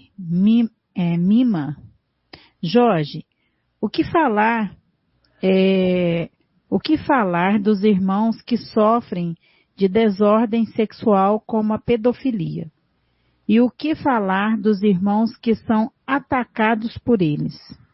Mima. Jorge, o que falar é, o que falar dos irmãos que sofrem de desordem sexual como a pedofilia? E o que falar dos irmãos que são atacados por eles?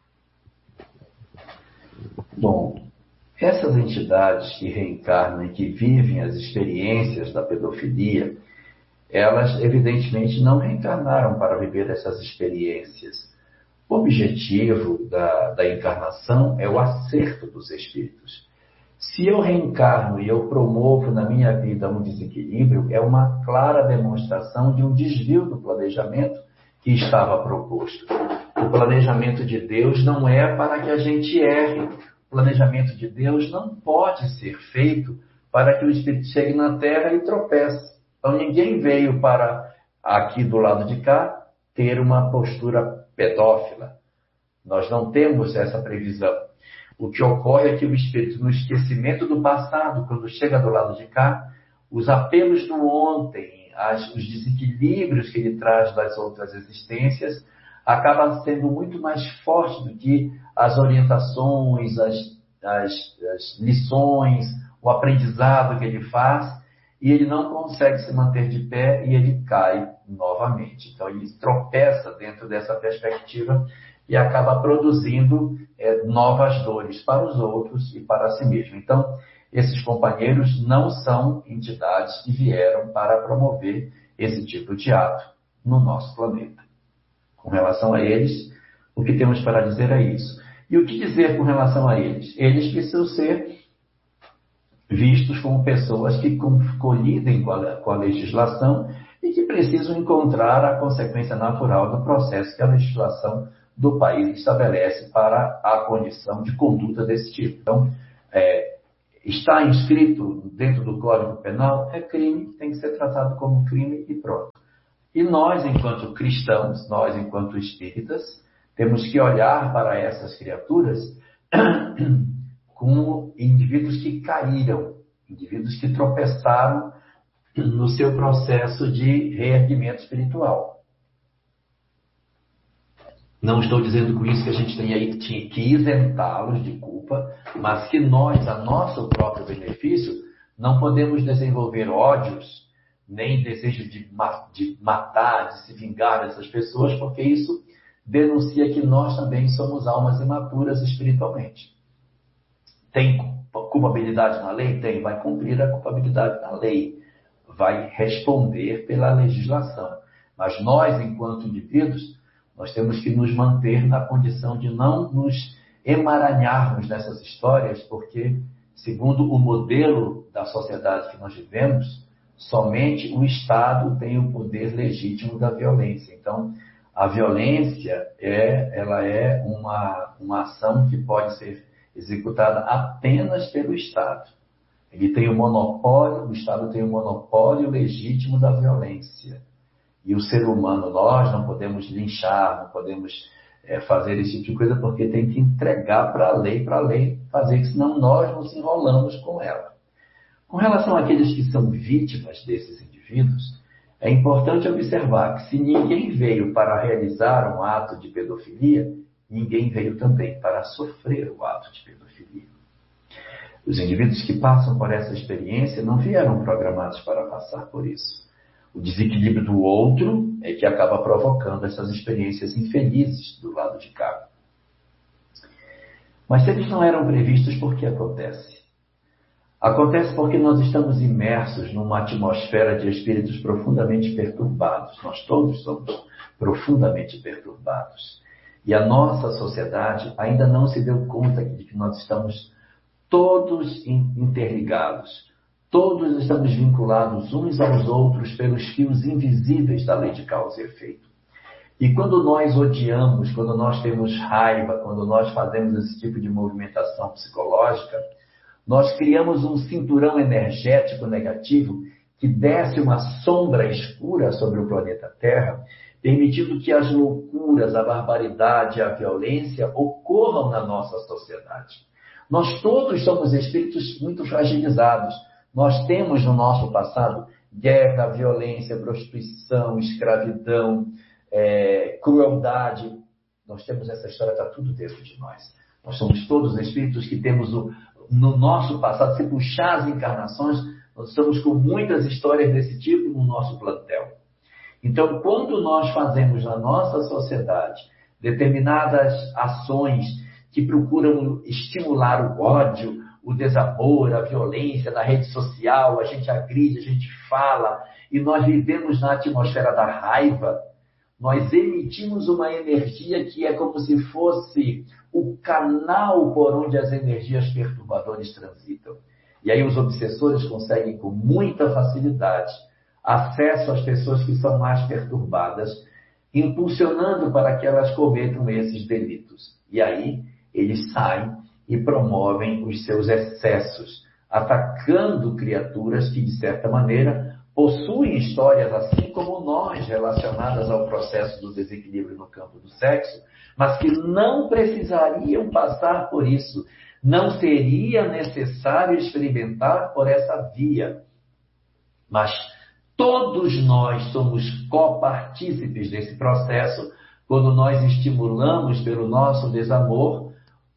Bom, essas entidades que reencarnam e que vivem as experiências da pedofilia, elas evidentemente não reencarnaram para viver essas experiências. O objetivo da, da encarnação é o acerto dos espíritos. Se eu reencarno e eu promovo na minha vida um desequilíbrio, é uma clara demonstração de um desvio do planejamento que estava proposto. O planejamento de Deus não é para que a gente erre. O planejamento de Deus não pode ser feito para que o espírito chegue na Terra e tropece. Então ninguém veio para aqui do lado de cá ter uma postura pedófila. Nós não temos essa previsão. O que ocorre é que o espírito, no esquecimento do passado, quando chega do lado de cá, os apelos do ontem, as, os desequilíbrios que ele traz das outras existências, acaba sendo muito mais forte do que as orientações, as, as, as lições, o aprendizado que ele faz, e ele não consegue se manter de pé e ele cai novamente. Então ele tropeça dentro dessa perspectiva e acaba produzindo é, novas dores para os outros e para si mesmo. Então, esses companheiros não são entidades que vieram para promover esse tipo de ato no nosso planeta. Com relação a eles, o que temos para dizer é isso. E o que dizer com relação a eles? Eles precisam ser vistos como pessoas que colidem com a, com a legislação e que precisam encontrar a consequência natural do processo que a legislação do país estabelece para a condição de conduta desse tipo. Então, é, Está inscrito dentro do Código Penal, é crime, tem que ser tratado como crime e pronto. E nós, enquanto cristãos, nós, enquanto espíritas, temos que olhar para essas criaturas como indivíduos que caíram, indivíduos que tropeçaram no seu processo de reerguimento espiritual. Não estou dizendo com isso que a gente tem aí que isentá-los de culpa, mas que nós, a nosso próprio benefício, não podemos desenvolver ódios, nem desejo de, de matar, de se vingar dessas pessoas, porque isso denuncia que nós também somos almas imaturas espiritualmente. Tem culpabilidade na lei? Tem. Vai cumprir a culpabilidade na lei. Vai responder pela legislação. Mas nós, enquanto indivíduos, nós temos que nos manter na condição de não nos emaranharmos nessas histórias, porque, segundo o modelo da sociedade que nós vivemos, somente o Estado tem o poder legítimo da violência. Então, a violência é, ela é uma, uma ação que pode ser executada apenas pelo Estado. Ele tem o monopólio, o Estado tem o monopólio legítimo da violência. E o ser humano, nós não podemos linchar, não podemos é, fazer esse tipo de coisa, porque tem que entregar para a lei, para a lei fazer, senão nós nos enrolamos com ela. Com relação àqueles que são vítimas desses indivíduos, é importante observar que se ninguém veio para realizar um ato de pedofilia, ninguém veio também para sofrer o ato de pedofilia. Os indivíduos que passam por essa experiência não vieram programados para passar por isso. O desequilíbrio do outro é que acaba provocando essas experiências infelizes do lado de cá. Mas se eles não eram previstos, por que acontece? Acontece porque nós estamos imersos numa atmosfera de espíritos profundamente perturbados. Nós todos somos profundamente perturbados. E a nossa sociedade ainda não se deu conta de que nós estamos todos interligados. Todos estamos vinculados uns aos outros pelos fios invisíveis da lei de causa e efeito. E quando nós odiamos, quando nós temos raiva, quando nós fazemos esse tipo de movimentação psicológica, nós criamos um cinturão energético negativo que desce uma sombra escura sobre o planeta Terra, permitindo que as loucuras, a barbaridade, a violência ocorram na nossa sociedade. Nós todos somos espíritos muito fragilizados. Nós temos no nosso passado guerra, violência, prostituição, escravidão, é, crueldade. Nós temos essa história, está tudo dentro de nós. Nós somos todos espíritos que temos o, no nosso passado, se puxar as encarnações, nós estamos com muitas histórias desse tipo no nosso plantel. Então, quando nós fazemos na nossa sociedade determinadas ações que procuram estimular o ódio, o desamor, a violência na rede social, a gente agride, a gente fala, e nós vivemos na atmosfera da raiva, nós emitimos uma energia que é como se fosse o canal por onde as energias perturbadoras transitam. E aí os obsessores conseguem com muita facilidade acesso às pessoas que são mais perturbadas, impulsionando para que elas cometam esses delitos. E aí eles saem e promovem os seus excessos, atacando criaturas que, de certa maneira, possuem histórias assim como nós, relacionadas ao processo do desequilíbrio no campo do sexo, mas que não precisariam passar por isso. Não seria necessário experimentar por essa via. Mas todos nós somos copartícipes desse processo quando nós estimulamos pelo nosso desamor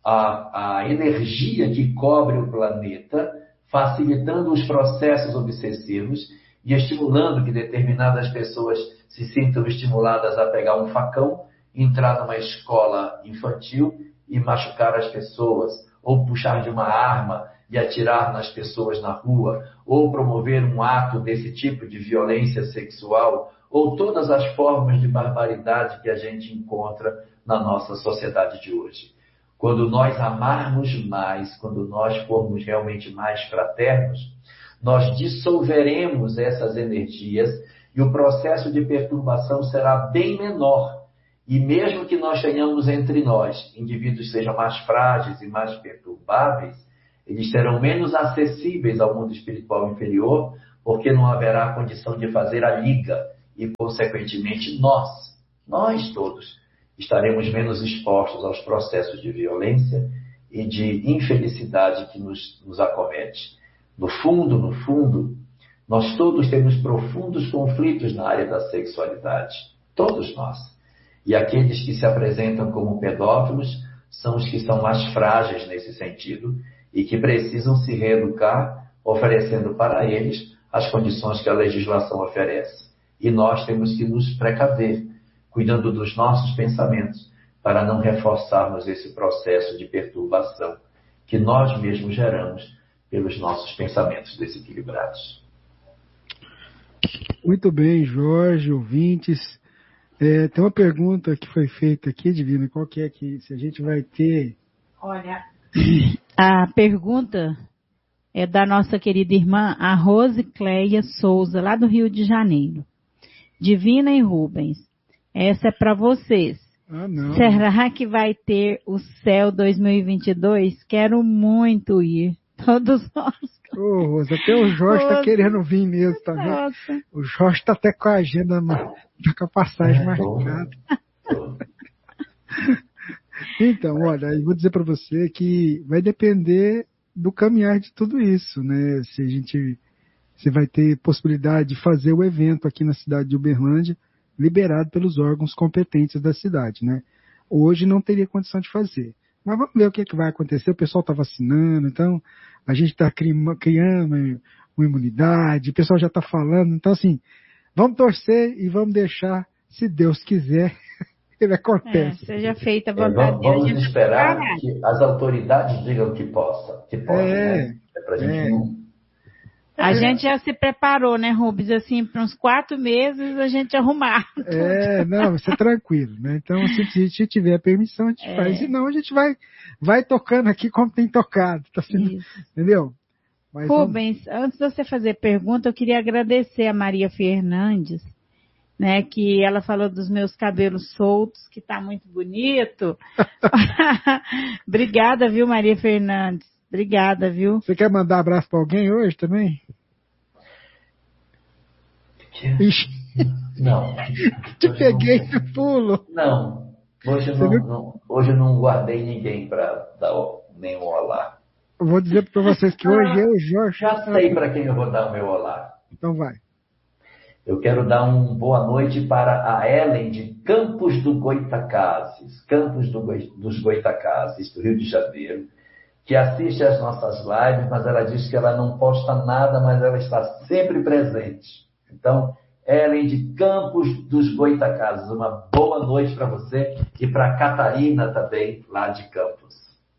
A, a energia que cobre o planeta, facilitando os processos obsessivos e estimulando que determinadas pessoas se sintam estimuladas a pegar um facão, entrar numa escola infantil e machucar as pessoas, ou puxar de uma arma e atirar nas pessoas na rua, ou promover um ato desse tipo de violência sexual, ou todas as formas de barbaridade que a gente encontra na nossa sociedade de hoje. Quando nós amarmos mais, quando nós formos realmente mais fraternos, nós dissolveremos essas energias e o processo de perturbação será bem menor. E mesmo que nós tenhamos entre nós indivíduos que sejam mais frágeis e mais perturbáveis, eles serão menos acessíveis ao mundo espiritual inferior, porque não haverá condição de fazer a liga e, consequentemente, nós, nós todos, estaremos menos expostos aos processos de violência e de infelicidade que nos, nos acomete. No fundo, no fundo, nós todos temos profundos conflitos na área da sexualidade. Todos nós. E aqueles que se apresentam como pedófilos são os que são mais frágeis nesse sentido e que precisam se reeducar, oferecendo para eles as condições que a legislação oferece. E nós temos que nos precaver, cuidando dos nossos pensamentos, para não reforçarmos esse processo de perturbação que nós mesmos geramos pelos nossos pensamentos desequilibrados. Muito bem, Jorge, ouvintes. É, tem uma pergunta que foi feita aqui, Divina, qual que é que se a gente vai ter... Olha, a pergunta é da nossa querida irmã, a Rose Cleia Souza, lá do Rio de Janeiro. Divina e Rubens, essa é para vocês. Ah, não. Será que vai ter o Céu dois mil e vinte e dois? Quero muito ir. Todos nós. Ô, oh, Rosa, até o Jorge está querendo vir mesmo, tá vendo? Nossa. O Jorge está até com a agenda, na, com a passagem marcada. Então, olha, eu vou dizer para você que vai depender do caminhar de tudo isso, né? Se a gente, se vai ter possibilidade de fazer o evento aqui na cidade de Uberlândia, liberado pelos órgãos competentes da cidade, né? Hoje não teria condição de fazer. Mas vamos ver o que, é que vai acontecer. O pessoal está vacinando, então a gente está criando uma imunidade, o pessoal já está falando. Então, assim, vamos torcer e vamos deixar, se Deus quiser, ele acontece. É, seja feita a É, vontade vamos de Deus. esperar que as autoridades digam que possa. Que pode, É, né? É pra gente é. não... A gente já se preparou, né, Rubens? Assim, para uns quatro meses a gente arrumar. É, não, você é tranquilo, né? Então, se, se tiver permissão, a gente É. faz. Se não, a gente vai, vai tocando aqui como tem tocado, tá sendo, Isso. entendeu? Mas vamos- Rubens, antes de você fazer pergunta, eu queria agradecer a Maria Fernandes, né, que ela falou dos meus cabelos soltos, que tá muito bonito. Obrigada, viu, Maria Fernandes? Obrigada, viu? Você quer mandar abraço para alguém hoje também? Ixi, Não. te Hoje peguei não- no pulo. Não. Hoje eu Você não, viu? não- hoje eu não guardei ninguém para dar o- nenhum olá. Eu vou dizer para vocês que hoje eu, Jorge... Já sei para quem eu vou dar o meu olá. Então vai. Eu quero dar uma boa noite para a Ellen de Campos do Goitacazes, Campos do Goi- dos Goitacazes, do Rio de Janeiro, que assiste às nossas lives, mas ela diz que ela não posta nada, mas ela está sempre presente. Então, Ellen de Campos dos Goitacazes, uma boa noite para você e para a Catarina também, lá de Campos.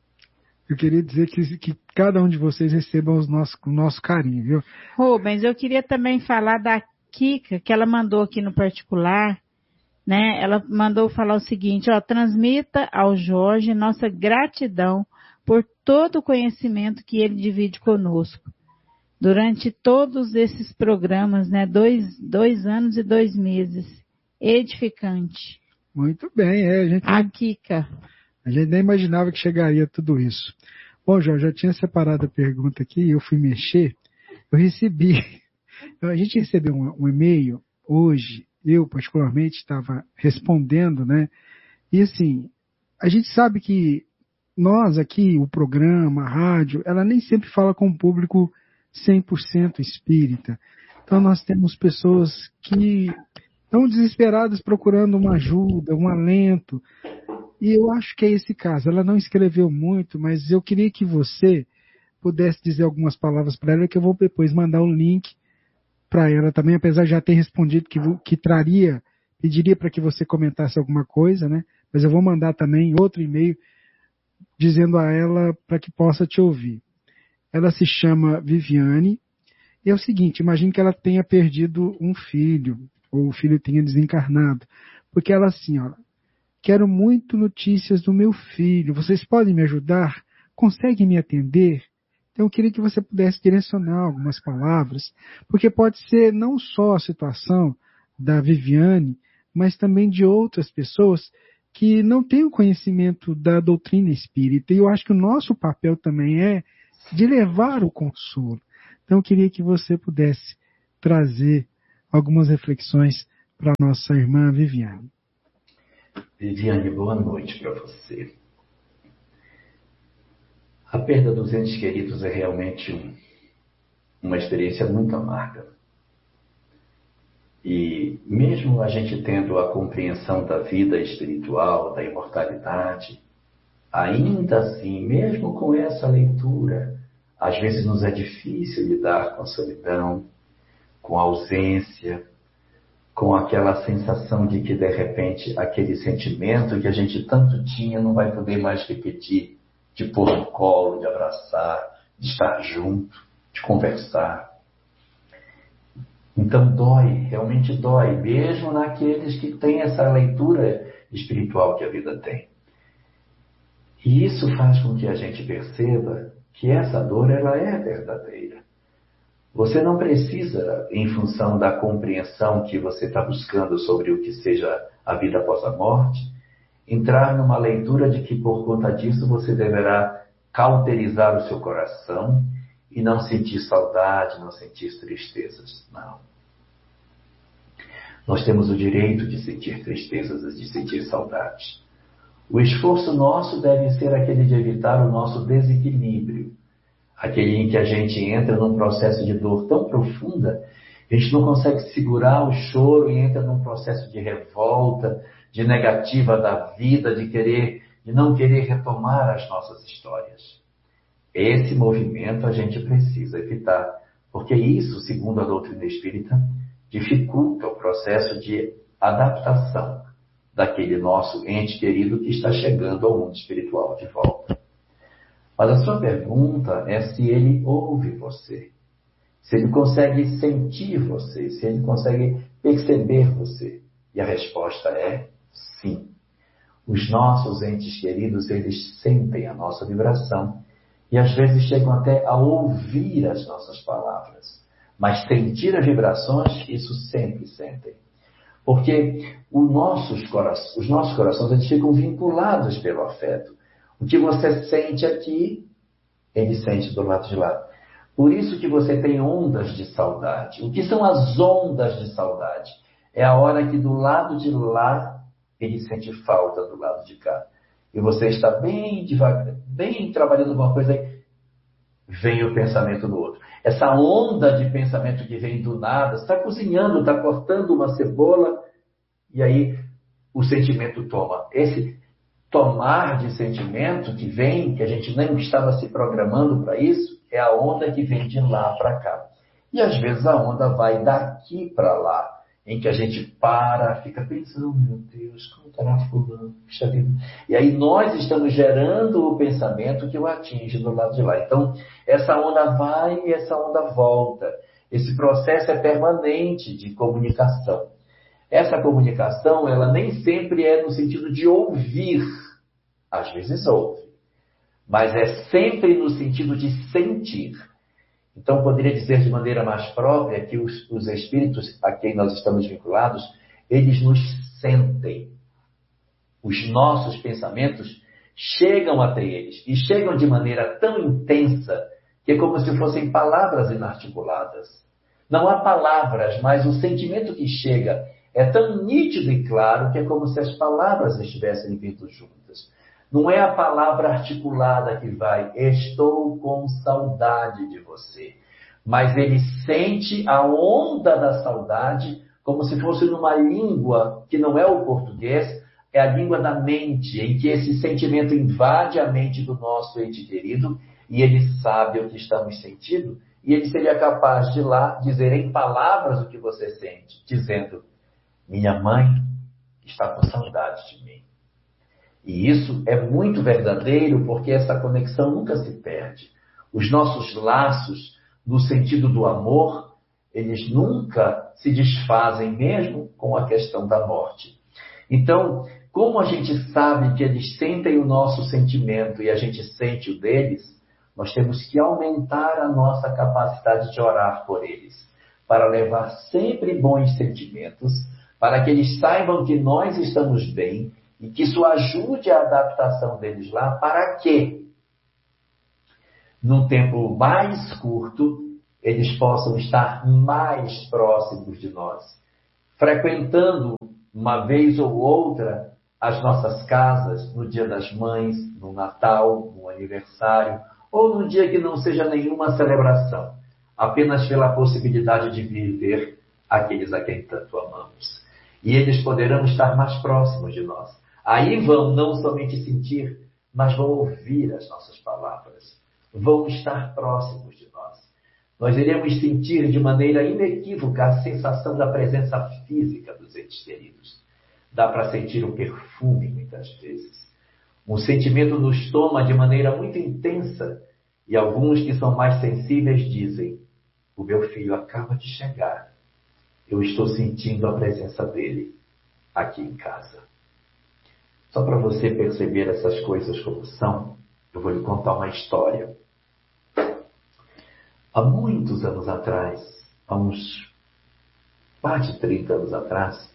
Eu queria dizer que, que cada um de vocês recebam os nosso, o nosso carinho, viu? Rubens, eu queria também falar da Kika, que ela mandou aqui no particular, né? Ela mandou falar o seguinte, ó, transmita ao Jorge nossa gratidão por todo o conhecimento que ele divide conosco. Durante todos esses programas, né? Dois, dois anos e dois meses. Edificante. Muito bem, é, a gente, A Kika. a gente nem imaginava que chegaria a tudo isso. Bom, Jorge, já tinha separado a pergunta aqui, eu fui mexer, eu recebi, a gente recebeu um, um e-mail hoje, eu particularmente estava respondendo, né? E assim, a gente sabe que nós aqui, o programa, a rádio, ela nem sempre fala com o público cem por cento espírita. Então nós temos pessoas que estão desesperadas procurando uma ajuda, um alento. E eu acho que é esse caso. Ela não escreveu muito, mas eu queria que você pudesse dizer algumas palavras para ela, que eu vou depois mandar um link para ela também, apesar de já ter respondido que, que traria, pediria para que você comentasse alguma coisa, né? Mas eu vou mandar também outro e-mail dizendo a ela para que possa te ouvir. Ela se chama Viviane, e é o seguinte, imagine que ela tenha perdido um filho, ou o filho tenha desencarnado, porque ela assim, ó, quero muito notícias do meu filho, vocês podem me ajudar? Conseguem me atender? Então eu queria que você pudesse direcionar algumas palavras, porque pode ser não só a situação da Viviane, mas também de outras pessoas que não têm o conhecimento da doutrina espírita. E eu acho que o nosso papel também é de levar o consolo. Então, eu queria que você pudesse trazer algumas reflexões para a nossa irmã Viviane. Viviane, boa noite para você. A perda dos entes queridos é realmente um, uma experiência muito amarga. E mesmo a gente tendo a compreensão da vida espiritual, da imortalidade, ainda assim, mesmo com essa leitura, às vezes nos é difícil lidar com a solidão, com a ausência, com aquela sensação de que, de repente, aquele sentimento que a gente tanto tinha não vai poder mais repetir, de pôr no colo, de abraçar, de estar junto, de conversar. Então dói, realmente dói, mesmo naqueles que têm essa leitura espiritual que a vida tem. E isso faz com que a gente perceba que essa dor ela é verdadeira. Você não precisa, em função da compreensão que você está buscando sobre o que seja a vida após a morte, entrar numa leitura de que por conta disso você deverá cauterizar o seu coração e não sentir saudade, não sentir tristezas. Não. Nós temos o direito de sentir tristezas e de sentir saudade. O esforço nosso deve ser aquele de evitar o nosso desequilíbrio. Aquele em que a gente entra num processo de dor tão profunda, a gente não consegue segurar o choro e entra num processo de revolta, de negativa da vida, de querer, de não querer retomar as nossas histórias. Esse movimento a gente precisa evitar, porque isso, segundo a doutrina espírita, dificulta o processo de adaptação daquele nosso ente querido que está chegando ao mundo espiritual de volta. Mas a sua pergunta é se ele ouve você, se ele consegue sentir você, se ele consegue perceber você. E a resposta é sim. Os nossos entes queridos, eles sentem a nossa vibração e às vezes chegam até a ouvir as nossas palavras. Mas sentir as vibrações, isso sempre sentem. Porque os nossos corações, os nossos corações eles ficam vinculados pelo afeto. O que você sente aqui, ele sente do lado de lá. Por isso que você tem ondas de saudade. O que são as ondas de saudade? É a hora que do lado de lá, ele sente falta do lado de cá. E você está bem devagar, bem trabalhando alguma coisa aí, vem o pensamento no outro. Essa onda de pensamento que vem do nada, você está cozinhando, está cortando uma cebola, e aí o sentimento toma. Esse tomar de sentimento que vem, que a gente nem estava se programando para isso, é a onda que vem de lá para cá. E às vezes a onda vai daqui para lá, em que a gente para, fica pensando, meu Deus, como estará fulano? E aí nós estamos gerando o pensamento que o atinge do lado de lá. Então, essa onda vai e essa onda volta. Esse processo é permanente de comunicação. Essa comunicação, ela nem sempre é no sentido de ouvir. Às vezes ouve. Mas é sempre no sentido de sentir. Então, poderia dizer de maneira mais própria que os, os espíritos a quem nós estamos vinculados, eles nos sentem. Os nossos pensamentos chegam até eles. E chegam de maneira tão intensa que é como se fossem palavras inarticuladas. Não há palavras, mas o sentimento que chega é tão nítido e claro que é como se as palavras estivessem vindo juntas. Não é a palavra articulada que vai, estou com saudade de você. Mas ele sente a onda da saudade como se fosse numa língua que não é o português, é a língua da mente, em que esse sentimento invade a mente do nosso ente querido e ele sabe o que estamos sentindo e ele seria capaz de lá dizer em palavras o que você sente, dizendo, minha mãe está com saudade de mim. E isso é muito verdadeiro porque essa conexão nunca se perde. Os nossos laços, no sentido do amor, eles nunca se desfazem mesmo com a questão da morte. Então, como a gente sabe que eles sentem o nosso sentimento e a gente sente o deles, nós temos que aumentar a nossa capacidade de orar por eles, para levar sempre bons sentimentos, para que eles saibam que nós estamos bem, e que isso ajude a adaptação deles lá. Para quê? num tempo mais curto, eles possam estar mais próximos de nós, frequentando uma vez ou outra as nossas casas no Dia das Mães, no Natal, no aniversário, ou num dia que não seja nenhuma celebração, apenas pela possibilidade de viver aqueles a quem tanto amamos. E eles poderão estar mais próximos de nós. Aí vão não somente sentir, mas vão ouvir as nossas palavras. Vão estar próximos de nós. Nós iremos sentir de maneira inequívoca a sensação da presença física dos entes queridos. Dá para sentir o perfume muitas vezes. Um sentimento nos toma de maneira muito intensa e alguns que são mais sensíveis dizem: o meu filho acaba de chegar. Eu estou sentindo a presença dele aqui em casa. Só para você perceber essas coisas como são, eu vou lhe contar uma história. Há muitos anos atrás, há uns mais de trinta anos atrás,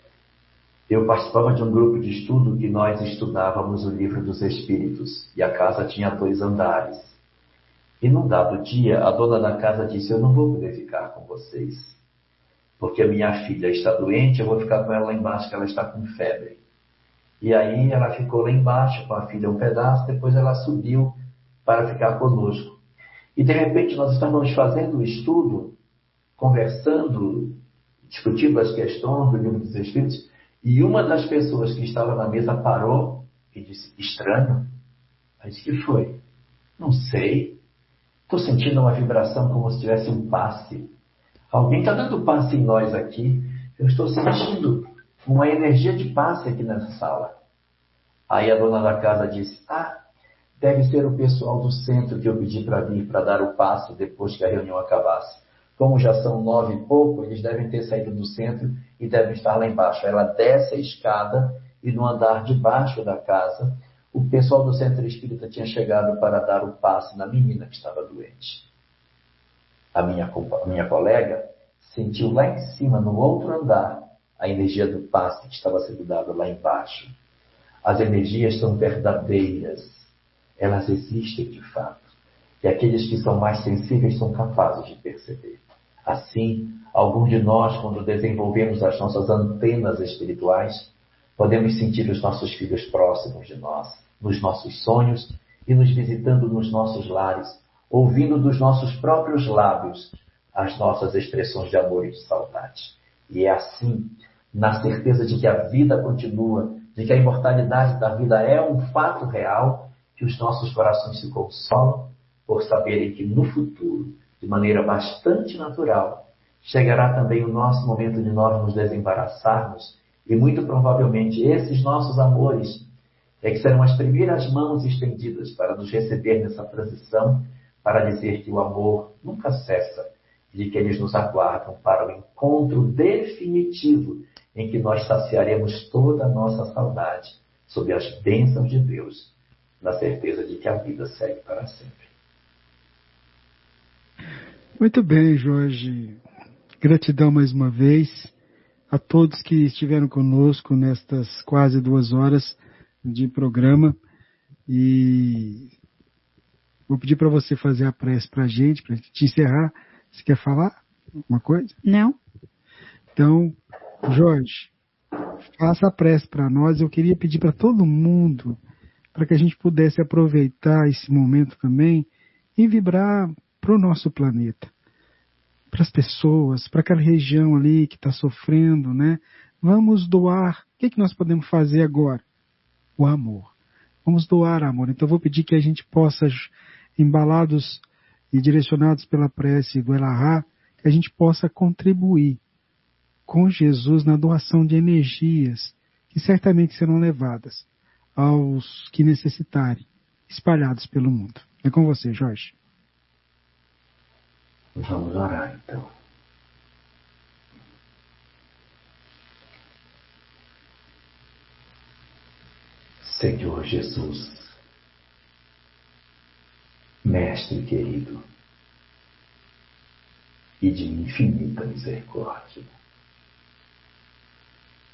eu participava de um grupo de estudo que nós estudávamos o Livro dos Espíritos, e a casa tinha dois andares. E num dado dia, a dona da casa disse: eu não vou poder ficar com vocês, porque a minha filha está doente, eu vou ficar com ela lá embaixo, que ela está com febre. E aí ela ficou lá embaixo com a filha um pedaço, depois ela subiu para ficar conosco. E de repente nós estávamos fazendo o estudo, conversando, discutindo as questões do Livro dos Espíritos, e uma das pessoas que estava na mesa parou e disse: estranho. Aí disse: que foi? Não sei. Estou sentindo uma vibração como se tivesse um passe. Alguém está dando passe em nós aqui. Eu estou sentindo uma energia de passe aqui nessa sala. Aí a dona da casa disse: ah, deve ser o pessoal do centro que eu pedi para vir para dar o passe depois que a reunião acabasse. Como já são nove e pouco, eles devem ter saído do centro e devem estar lá embaixo. Ela desce a escada e no andar de baixo da casa, o pessoal do centro espírita tinha chegado para dar o passe na menina que estava doente. A minha, a minha colega sentiu lá em cima, no outro andar, a energia do passe que estava sendo dado lá embaixo. As energias são verdadeiras. Elas existem de fato. E aqueles que são mais sensíveis são capazes de perceber. Assim, alguns de nós, quando desenvolvemos as nossas antenas espirituais, podemos sentir os nossos filhos próximos de nós, nos nossos sonhos e nos visitando nos nossos lares, ouvindo dos nossos próprios lábios as nossas expressões de amor e de saudade. E é assim, na certeza de que a vida continua, de que a imortalidade da vida é um fato real, que os nossos corações se consolam por saberem que no futuro, de maneira bastante natural, chegará também o nosso momento de nós nos desembaraçarmos, e muito provavelmente esses nossos amores é que serão as primeiras mãos estendidas para nos receber nessa transição, para dizer que o amor nunca cessa e de que eles nos aguardam para o encontro definitivo em que nós saciaremos toda a nossa saudade sob as bênçãos de Deus, na certeza de que a vida segue para sempre. Muito bem, Jorge. Gratidão mais uma vez a todos que estiveram conosco nestas quase duas horas de programa. E vou pedir para você fazer a prece para a gente, para a gente encerrar. Você quer falar alguma coisa? Não. Então, Jorge, faça a prece para nós. Eu queria pedir para todo mundo, para que a gente pudesse aproveitar esse momento também e vibrar para o nosso planeta, para as pessoas, para aquela região ali que está sofrendo, né? Vamos doar. O que, é que nós podemos fazer agora? O amor. Vamos doar amor. Então eu vou pedir que a gente possa, embalados e direcionados pela prece do Elahá, que a gente possa contribuir com Jesus na doação de energias que certamente serão levadas aos que necessitarem, espalhados pelo mundo. É com você, Jorge. Vamos orar, então. Senhor Jesus, Mestre querido e de infinita misericórdia,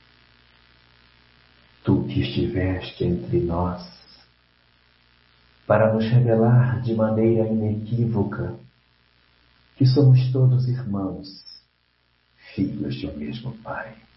Tu que estiveste entre nós para nos revelar de maneira inequívoca que somos todos irmãos, filhos de um mesmo Pai.